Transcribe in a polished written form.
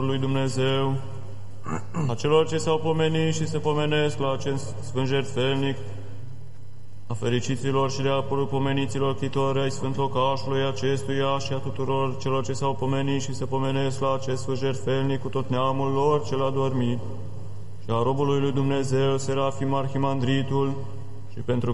lui Dumnezeu, a celor ce s-au pomenit și se pomenesc la acest sfânt jertfelnic, a fericiților și de apărul pomeniților ctitori ai sfânt locașului acestuia și a tuturor celor ce s-au pomenit și se pomenesc la acest sfânt jertfelnic cu tot neamul lor cel adormit, și a robului lui Dumnezeu, Serafim Arhimandritul, și pentru